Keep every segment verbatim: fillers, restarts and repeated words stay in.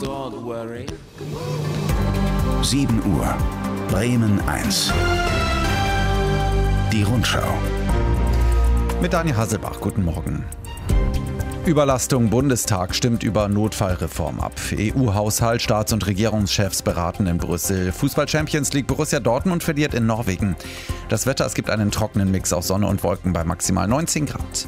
Don't worry. sieben Uhr, Bremen eins. Die Rundschau. Mit Daniel Hasselbach, guten Morgen. Überlastung, Bundestag stimmt über Notfallreform ab. E U-Haushalt, Staats- und Regierungschefs beraten in Brüssel. Fußball-Champions League, Borussia Dortmund verliert in Norwegen. Das Wetter, es gibt einen trockenen Mix aus Sonne und Wolken bei maximal neunzehn Grad.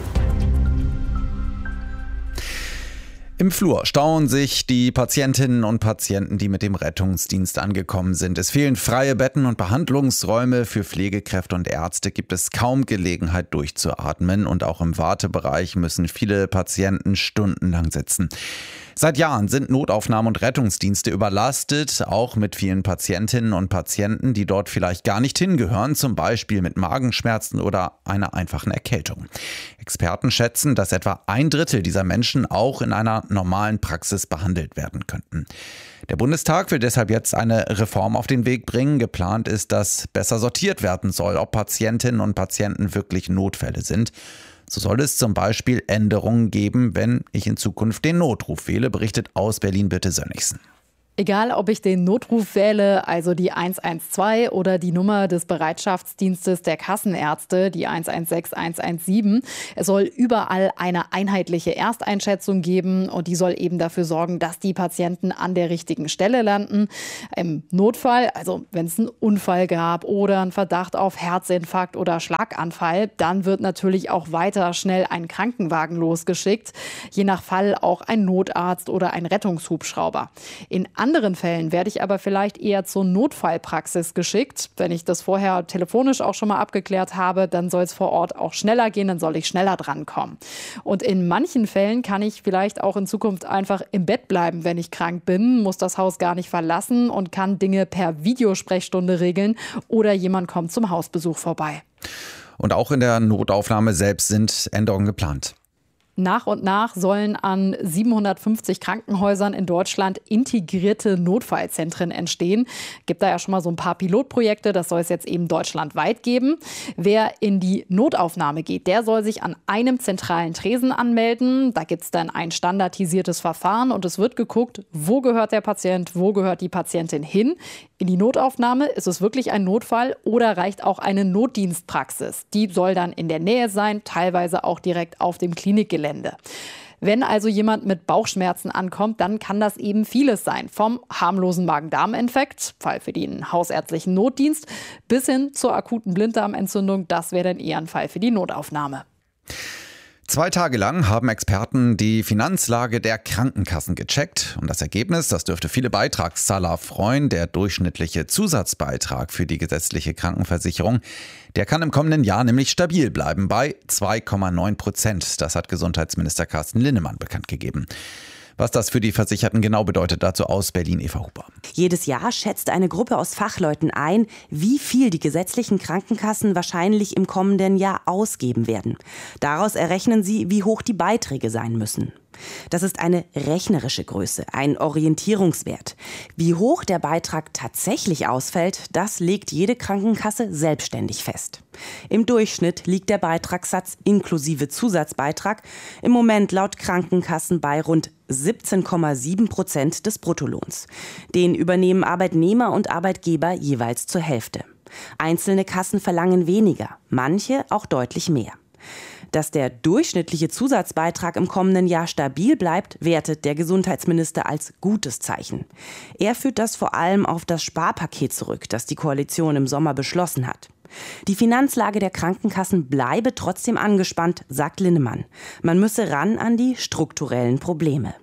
Im Flur stauen sich die Patientinnen und Patienten, die mit dem Rettungsdienst angekommen sind. Es fehlen freie Betten und Behandlungsräume. Für Pflegekräfte und Ärzte gibt es kaum Gelegenheit durchzuatmen. Und auch im Wartebereich müssen viele Patienten stundenlang sitzen. Seit Jahren sind Notaufnahmen und Rettungsdienste überlastet, auch mit vielen Patientinnen und Patienten, die dort vielleicht gar nicht hingehören, zum Beispiel mit Magenschmerzen oder einer einfachen Erkältung. Experten schätzen, dass etwa ein Drittel dieser Menschen auch in einer normalen Praxis behandelt werden könnten. Der Bundestag will deshalb jetzt eine Reform auf den Weg bringen. Geplant ist, dass besser sortiert werden soll, ob Patientinnen und Patienten wirklich Notfälle sind. So soll es zum Beispiel Änderungen geben, wenn ich in Zukunft den Notruf wähle, berichtet aus Berlin Birte Sönnigsen. Egal, ob ich den Notruf wähle, also die eins eins zwei oder die Nummer des Bereitschaftsdienstes der Kassenärzte, die eins eins sechs eins eins sieben, es soll überall eine einheitliche Ersteinschätzung geben und die soll eben dafür sorgen, dass die Patienten an der richtigen Stelle landen. Im Notfall, also wenn es einen Unfall gab oder einen Verdacht auf Herzinfarkt oder Schlaganfall, dann wird natürlich auch weiter schnell ein Krankenwagen losgeschickt, je nach Fall auch ein Notarzt oder ein Rettungshubschrauber. In anderen Fällen werde ich aber vielleicht eher zur Notfallpraxis geschickt. Wenn ich das vorher telefonisch auch schon mal abgeklärt habe, dann soll es vor Ort auch schneller gehen, dann soll ich schneller drankommen. Und in manchen Fällen kann ich vielleicht auch in Zukunft einfach im Bett bleiben, wenn ich krank bin, muss das Haus gar nicht verlassen und kann Dinge per Videosprechstunde regeln oder jemand kommt zum Hausbesuch vorbei. Und auch in der Notaufnahme selbst sind Änderungen geplant. Nach und nach sollen an siebenhundertfünfzig Krankenhäusern in Deutschland integrierte Notfallzentren entstehen. Gibt da ja schon mal so ein paar Pilotprojekte, das soll es jetzt eben deutschlandweit geben. Wer in die Notaufnahme geht, der soll sich an einem zentralen Tresen anmelden. Da gibt es dann ein standardisiertes Verfahren und es wird geguckt, wo gehört der Patient, wo gehört die Patientin hin. In die Notaufnahme, ist es wirklich ein Notfall oder reicht auch eine Notdienstpraxis? Die soll dann in der Nähe sein, teilweise auch direkt auf dem Klinikgelände. Wenn also jemand mit Bauchschmerzen ankommt, dann kann das eben vieles sein. Vom harmlosen Magen-Darm-Infekt, Fall für den hausärztlichen Notdienst, bis hin zur akuten Blinddarmentzündung. Das wäre dann eher ein Fall für die Notaufnahme. Zwei Tage lang haben Experten die Finanzlage der Krankenkassen gecheckt. Und das Ergebnis, das dürfte viele Beitragszahler freuen. Der durchschnittliche Zusatzbeitrag für die gesetzliche Krankenversicherung, der kann im kommenden Jahr nämlich stabil bleiben bei zwei Komma neun Prozent. Das hat Gesundheitsminister Carsten Linnemann bekannt gegeben. Was das für die Versicherten genau bedeutet, dazu aus Berlin Eva Huber. Jedes Jahr schätzt eine Gruppe aus Fachleuten ein, wie viel die gesetzlichen Krankenkassen wahrscheinlich im kommenden Jahr ausgeben werden. Daraus errechnen sie, wie hoch die Beiträge sein müssen. Das ist eine rechnerische Größe, ein Orientierungswert. Wie hoch der Beitrag tatsächlich ausfällt, das legt jede Krankenkasse selbstständig fest. Im Durchschnitt liegt der Beitragssatz inklusive Zusatzbeitrag im Moment laut Krankenkassen bei rund siebzehn Komma sieben Prozent des Bruttolohns. Den übernehmen Arbeitnehmer und Arbeitgeber jeweils zur Hälfte. Einzelne Kassen verlangen weniger, manche auch deutlich mehr. Dass der durchschnittliche Zusatzbeitrag im kommenden Jahr stabil bleibt, wertet der Gesundheitsminister als gutes Zeichen. Er führt das vor allem auf das Sparpaket zurück, das die Koalition im Sommer beschlossen hat. Die Finanzlage der Krankenkassen bleibe trotzdem angespannt, sagt Linnemann. Man müsse ran an die strukturellen Probleme.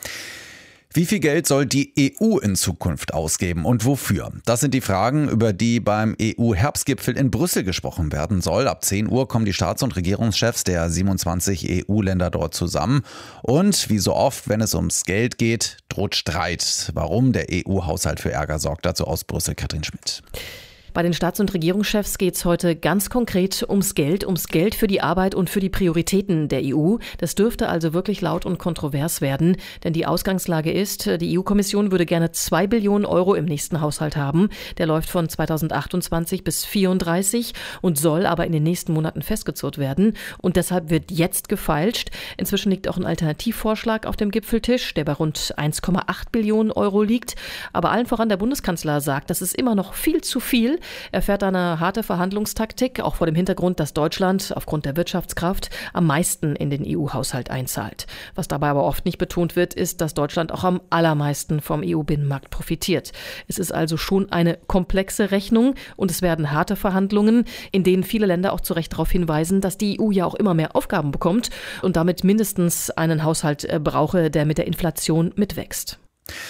Wie viel Geld soll die E U in Zukunft ausgeben und wofür? Das sind die Fragen, über die beim E U-Herbstgipfel in Brüssel gesprochen werden soll. Ab zehn Uhr kommen die Staats- und Regierungschefs der siebenundzwanzig E U-Länder dort zusammen. Und wie so oft, wenn es ums Geld geht, droht Streit. Warum der E U-Haushalt für Ärger sorgt, dazu aus Brüssel Katrin Schmidt. Bei den Staats- und Regierungschefs geht es heute ganz konkret ums Geld, ums Geld für die Arbeit und für die Prioritäten der E U. Das dürfte also wirklich laut und kontrovers werden, denn die Ausgangslage ist, die E U-Kommission würde gerne zwei Billionen Euro im nächsten Haushalt haben. Der läuft von zweitausendachtundzwanzig bis vierunddreißig und soll aber in den nächsten Monaten festgezurrt werden. Und deshalb wird jetzt gefeilscht. Inzwischen liegt auch ein Alternativvorschlag auf dem Gipfeltisch, der bei rund eins Komma acht Billionen Euro liegt. Aber allen voran der Bundeskanzler sagt, das ist immer noch viel zu viel. Er fährt eine harte Verhandlungstaktik, auch vor dem Hintergrund, dass Deutschland aufgrund der Wirtschaftskraft am meisten in den E U-Haushalt einzahlt. Was dabei aber oft nicht betont wird, ist, dass Deutschland auch am allermeisten vom E U-Binnenmarkt profitiert. Es ist also schon eine komplexe Rechnung und es werden harte Verhandlungen, in denen viele Länder auch zu Recht darauf hinweisen, dass die E U ja auch immer mehr Aufgaben bekommt und damit mindestens einen Haushalt brauche, der mit der Inflation mitwächst.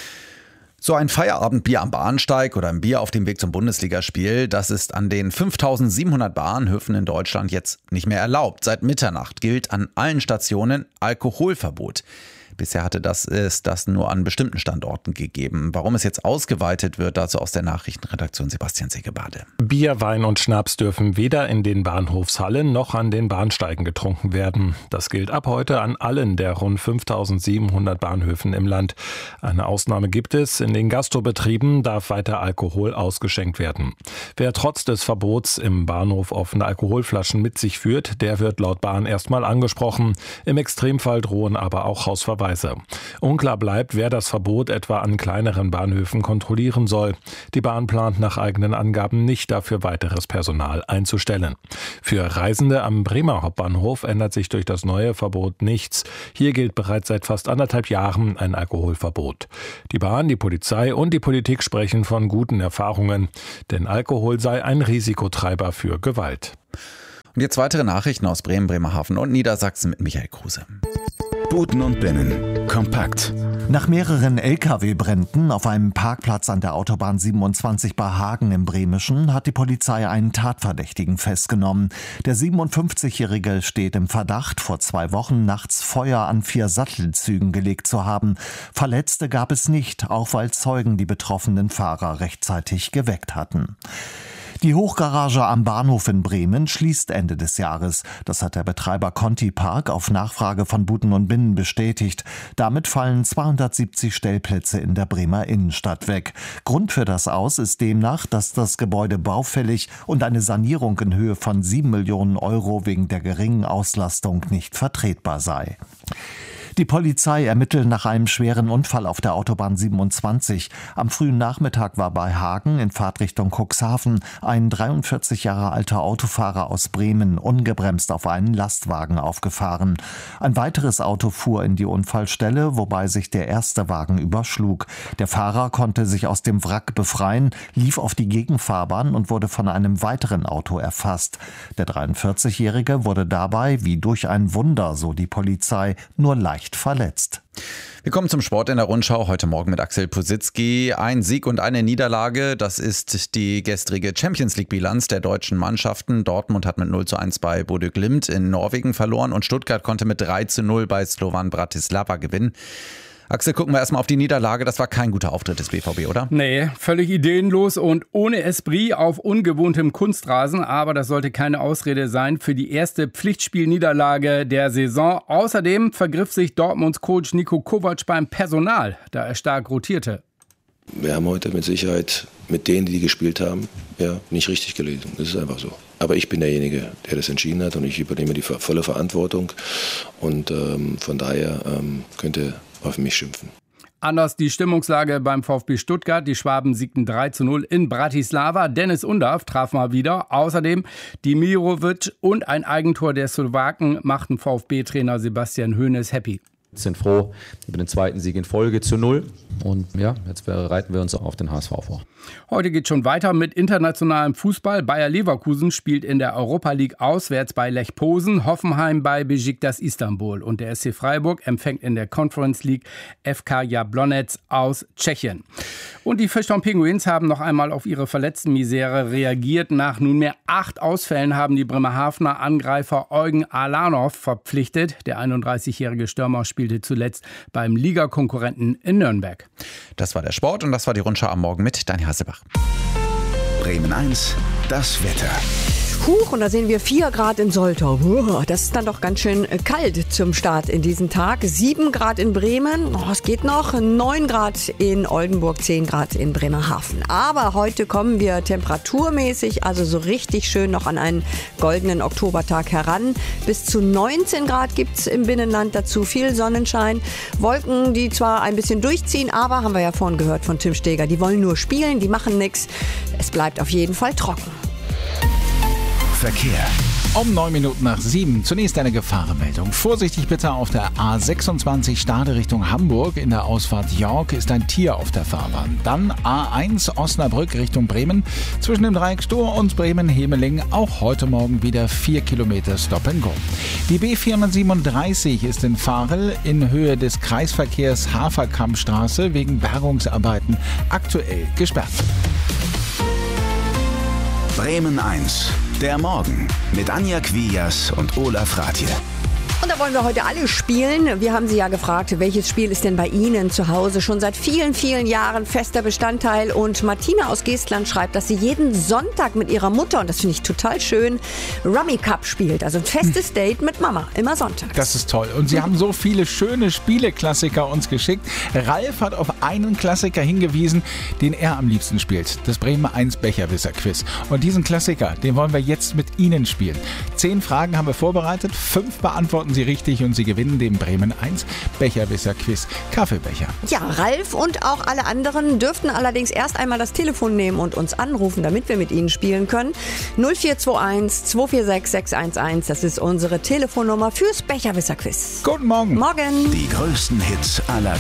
So ein Feierabendbier am Bahnsteig oder ein Bier auf dem Weg zum Bundesligaspiel, das ist an den fünftausendsiebenhundert Bahnhöfen in Deutschland jetzt nicht mehr erlaubt. Seit Mitternacht gilt an allen Stationen Alkoholverbot. Bisher hatte das ist das nur an bestimmten Standorten gegeben. Warum es jetzt ausgeweitet wird, dazu aus der Nachrichtenredaktion Sebastian Segebade. Bier, Wein und Schnaps dürfen weder in den Bahnhofshallen noch an den Bahnsteigen getrunken werden. Das gilt ab heute an allen der rund fünftausendsiebenhundert Bahnhöfen im Land. Eine Ausnahme gibt es. In den Gastrobetrieben darf weiter Alkohol ausgeschenkt werden. Wer trotz des Verbots im Bahnhof offene Alkoholflaschen mit sich führt, der wird laut Bahn erstmal angesprochen. Im Extremfall drohen aber auch Hausverweise. Unklar bleibt, wer das Verbot etwa an kleineren Bahnhöfen kontrollieren soll. Die Bahn plant nach eigenen Angaben nicht dafür weiteres Personal einzustellen. Für Reisende am Bremer Hauptbahnhof ändert sich durch das neue Verbot nichts. Hier gilt bereits seit fast anderthalb Jahren ein Alkoholverbot. Die Bahn, die Polizei und die Politik sprechen von guten Erfahrungen, denn Alkohol sei ein Risikotreiber für Gewalt. Und jetzt weitere Nachrichten aus Bremen, Bremerhaven und Niedersachsen mit Michael Kruse. Buten und Binnen. Kompakt. Nach mehreren L K W-Bränden auf einem Parkplatz an der Autobahn siebenundzwanzig bei Hagen im Bremischen hat die Polizei einen Tatverdächtigen festgenommen. Der siebenundfünfzigjährige steht im Verdacht, vor zwei Wochen nachts Feuer an vier Sattelzügen gelegt zu haben. Verletzte gab es nicht, auch weil Zeugen die betroffenen Fahrer rechtzeitig geweckt hatten. Die Hochgarage am Bahnhof in Bremen schließt Ende des Jahres. Das hat der Betreiber Conti Park auf Nachfrage von Buten und Binnen bestätigt. Damit fallen zweihundertsiebzig Stellplätze in der Bremer Innenstadt weg. Grund für das Aus ist demnach, dass das Gebäude baufällig und eine Sanierung in Höhe von sieben Millionen Euro wegen der geringen Auslastung nicht vertretbar sei. Die Polizei ermittelt nach einem schweren Unfall auf der Autobahn siebenundzwanzig. Am frühen Nachmittag war bei Hagen in Fahrtrichtung Cuxhaven ein dreiundvierzig Jahre alter Autofahrer aus Bremen ungebremst auf einen Lastwagen aufgefahren. Ein weiteres Auto fuhr in die Unfallstelle, wobei sich der erste Wagen überschlug. Der Fahrer konnte sich aus dem Wrack befreien, lief auf die Gegenfahrbahn und wurde von einem weiteren Auto erfasst. Der dreiundvierzigjährige wurde dabei, wie durch ein Wunder, so die Polizei, nur leicht verletzt. Wir kommen zum Sport in der Rundschau. Heute Morgen mit Axel Positzky. Ein Sieg und eine Niederlage. Das ist die gestrige Champions-League-Bilanz der deutschen Mannschaften. Dortmund hat mit null zu eins bei Bodø Glimt in Norwegen verloren und Stuttgart konnte mit drei zu null bei Slovan Bratislava gewinnen. Axel, gucken wir erstmal auf die Niederlage. Das war kein guter Auftritt des B V B, oder? Nee, völlig ideenlos und ohne Esprit auf ungewohntem Kunstrasen. Aber das sollte keine Ausrede sein für die erste Pflichtspielniederlage der Saison. Außerdem vergriff sich Dortmunds Coach Niko Kovac beim Personal, da er stark rotierte. Wir haben heute mit Sicherheit mit denen, die gespielt haben, ja, nicht richtig gelesen. Das ist einfach so. Aber ich bin derjenige, der das entschieden hat und ich übernehme die volle Verantwortung. Und ähm, von daher ähm, könnte auf mich schimpfen. Anders die Stimmungslage beim VfB Stuttgart. Die Schwaben siegten drei zu null in Bratislava. Dennis Undav traf mal wieder. Außerdem Dimirovic und ein Eigentor der Slowaken machten VfB-Trainer Sebastian Hoeneß happy. Wir sind froh über den zweiten Sieg in Folge zu null. Und ja, jetzt bereiten wir uns auf den H S V vor. Heute geht schon weiter mit internationalem Fußball. Bayer Leverkusen spielt in der Europa League auswärts bei Lech Posen, Hoffenheim bei Besiktas Istanbul. Und der S C Freiburg empfängt in der Conference League F K Jablonec aus Tschechien. Und die Fischtown Penguins haben noch einmal auf ihre Verletztenmisere reagiert. Nach nunmehr acht Ausfällen haben die Bremerhavener Angreifer Eugen Alanov verpflichtet. Der einunddreißigjährige Stürmer spielte zuletzt beim Ligakonkurrenten in Nürnberg. Das war der Sport und das war die Rundschau am Morgen mit Daniel Hasselbach. Bremen eins, das Wetter. Huch, und da sehen wir vier Grad in Soltau. Das ist dann doch ganz schön kalt zum Start in diesen Tag. sieben Grad in Bremen, oh, es geht noch. neun Grad in Oldenburg, zehn Grad in Bremerhaven. Aber heute kommen wir temperaturmäßig, also so richtig schön noch an einen goldenen Oktobertag heran. Bis zu neunzehn Grad gibt es im Binnenland, dazu viel Sonnenschein. Wolken, die zwar ein bisschen durchziehen, aber haben wir ja vorhin gehört von Tim Steger, die wollen nur spielen, die machen nichts. Es bleibt auf jeden Fall trocken. Verkehr. Um neun Minuten nach sieben. Zunächst eine Gefahrenmeldung. Vorsichtig bitte auf der A sechsundzwanzig Stade Richtung Hamburg. In der Ausfahrt York ist ein Tier auf der Fahrbahn. Dann A eins Osnabrück Richtung Bremen. Zwischen dem Dreieck Stur und Bremen-Hemeling auch heute Morgen wieder vier Kilometer Stop and Go. Die B vierhundertsiebenunddreißig ist in Varel in Höhe des Kreisverkehrs Haferkammstraße wegen Bergungsarbeiten aktuell gesperrt. Bremen eins, der Morgen mit Anja Quias und Olaf Ratje. Und da wollen wir heute alle spielen. Wir haben Sie ja gefragt, welches Spiel ist denn bei Ihnen zu Hause schon seit vielen, vielen Jahren fester Bestandteil. Und Martina aus Geestland schreibt, dass sie jeden Sonntag mit ihrer Mutter, und das finde ich total schön, Rummy Cup spielt. Also ein festes Date mit Mama, immer sonntags. Das ist toll. Und Sie haben so viele schöne Spieleklassiker uns geschickt. Ralf hat auf einen Klassiker hingewiesen, den er am liebsten spielt. Das Bremen eins Becherwisser-Quiz. Und diesen Klassiker, den wollen wir jetzt mit Ihnen spielen. Zehn Fragen haben wir vorbereitet, fünf beantworten Sie richtig und Sie gewinnen den Bremen eins Becherwisser-Quiz Kaffeebecher. Ja, Ralf und auch alle anderen dürften allerdings erst einmal das Telefon nehmen und uns anrufen, damit wir mit Ihnen spielen können. null vier zwei eins zwei vier sechs sechs eins eins, das ist unsere Telefonnummer fürs Becherwisser-Quiz. Guten Morgen. Morgen. Die größten Hits aller